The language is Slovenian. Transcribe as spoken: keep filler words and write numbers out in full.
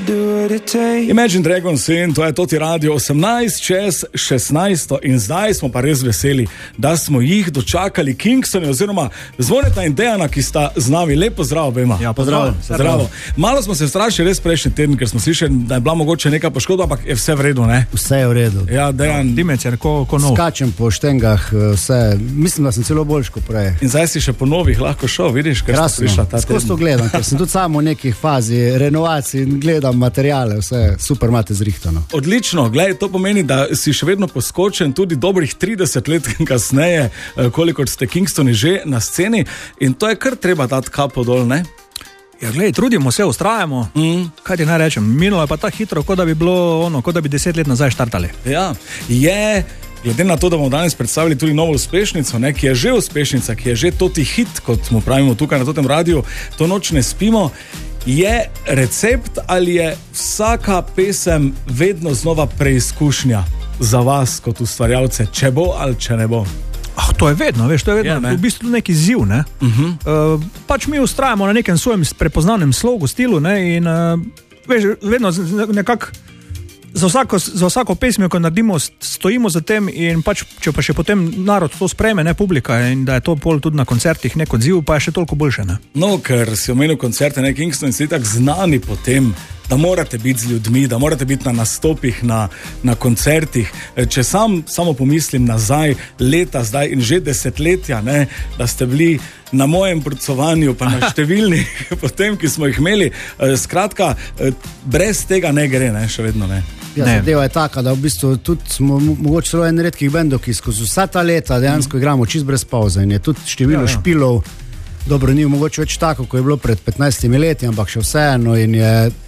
Imagine Dragons in to je Toti Radio osemnajst čez šestnajst in zdaj smo pa res veseli, da smo jih dočakali Kingstoni oziroma Zvoneta in Dejana, ki sta z nami. Lepo zdrav obema. Ja, pozdrav. Zdravo. Malo smo se strašili res prejšnji teden, ker smo slišali, da je bila mogoče neka poškodba, ampak je vse v redu, ne? Vse je v redu. Ja, Dejan. Dimecer, ko, ko nov. Skačem po štengah, vse. Mislim, da sem celo boljš kot prej. In zdaj si še po novih lahko šel, vidiš, ker si slišal ta teden. Skozi to gledam, ker sem tudi sam v nekih fazi renovacij in gledam materijale, vse super imate zrihtano. Odlično, glej, to pomeni, da si še vedno poskočen tudi dobrih trideset let kasneje, kolikor ste Kingstoni že na sceni in to je kar treba dati kapo dol, ne? Ja, glej, trudimo se, ustrajamo, mm. kaj ti naj rečem, minulo je pa tako hitro, kot da bi bilo ono, kot da bi deset let nazaj štartali. Ja, je, glede na to, da bomo danes predstavili tudi novo uspešnico, ne, ki je že uspešnica, ki je že toti hit, kot mu pravimo tukaj na totem radiju, To noč ne spimo, je recept ali je vsaka pesem vedno znova preizkušnja za vas kot ustvarjalce, če bo ali če ne bo? Ah, to je vedno, veš, to je vedno, ja, v bistvu neki ziv, ne. Uh-huh. Uh, pač mi ustrajamo na nekem svojem prepoznavnem slogu, stilu, ne, in uh, veš, vedno nekako za vsako, za vsako pesmijo, ko naredimo, stojimo za tem in pač, če pa še potem narod to sprejme, ne, publika, in da je to pol tudi na koncertih nek odziv, pa je še toliko boljše, ne. No, ker si omenil koncerte, ne, Kingston in si tak znani po tem, da morate biti z ljudmi, da morate biti na nastopih, na, na koncertih. Če sam samo pomislim nazaj, leta zdaj in že desetletja, ne, da ste bili na mojem predstavovanju, pa na številnih potem, ki smo jih imeli, skratka, brez tega ne gre, ne, še vedno ne. Ja, zadeva je taka, da v bistvu tudi smo mogoče celo en redkih bendov, ki skozi vsa ta leta dejansko igramo čist brez pauze in je tudi število ja, ja. špilov, dobro, ni mogoče več tako, ko je bilo pred petnajstimi leti, ampak še vseeno in je